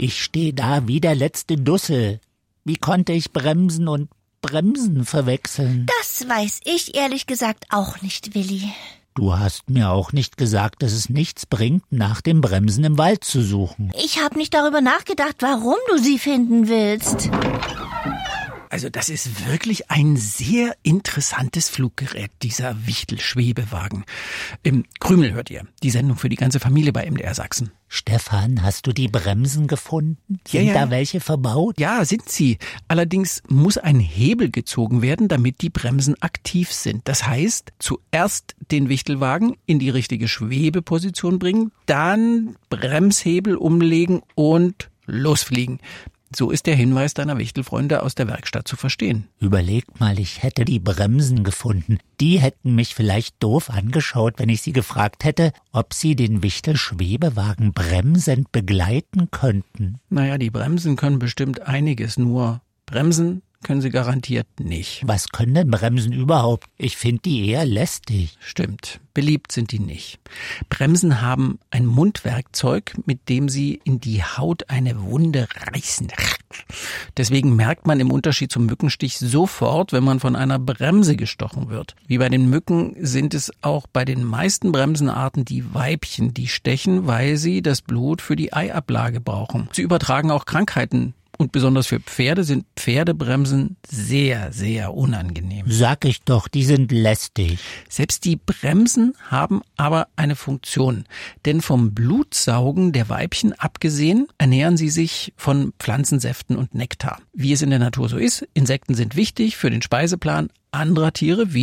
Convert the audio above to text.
Ich stehe da wie der letzte Dussel. Wie konnte ich Bremsen und Bremsen verwechseln? Das weiß ich ehrlich gesagt auch nicht, Willi. Du hast mir auch nicht gesagt, dass es nichts bringt, nach dem Bremsen im Wald zu suchen. Ich habe nicht darüber nachgedacht, warum du sie finden willst. Also das ist wirklich ein sehr interessantes Fluggerät, dieser Wichtel-Schwebewagen. Krümel hört ihr, die Sendung für die ganze Familie bei MDR Sachsen. Stefan, hast du die Bremsen gefunden? Sind da welche verbaut? Ja, sind sie. Allerdings muss ein Hebel gezogen werden, damit die Bremsen aktiv sind. Das heißt, zuerst den Wichtelwagen in die richtige Schwebeposition bringen, dann Bremshebel umlegen und losfliegen. So ist der Hinweis deiner Wichtelfreunde aus der Werkstatt zu verstehen. Überleg mal, ich hätte die Bremsen gefunden. Die hätten mich vielleicht doof angeschaut, wenn ich sie gefragt hätte, ob sie den Wichtel-Schwebewagen bremsend begleiten könnten. Naja, die Bremsen können bestimmt einiges, nur Bremsen können sie garantiert nicht. Was können denn Bremsen überhaupt? Ich finde die eher lästig. Stimmt, beliebt sind die nicht. Bremsen haben ein Mundwerkzeug, mit dem sie in die Haut eine Wunde reißen. Deswegen merkt man im Unterschied zum Mückenstich sofort, wenn man von einer Bremse gestochen wird. Wie bei den Mücken sind es auch bei den meisten Bremsenarten die Weibchen, die stechen, weil sie das Blut für die Eiablage brauchen. Sie übertragen auch Krankheiten. Und besonders für Pferde sind Pferdebremsen sehr, sehr unangenehm. Sag ich doch, die sind lästig. Selbst die Bremsen haben aber eine Funktion. Denn vom Blutsaugen der Weibchen abgesehen, ernähren sie sich von Pflanzensäften und Nektar. Wie es in der Natur so ist, Insekten sind wichtig für den Speiseplan anderer Tiere wie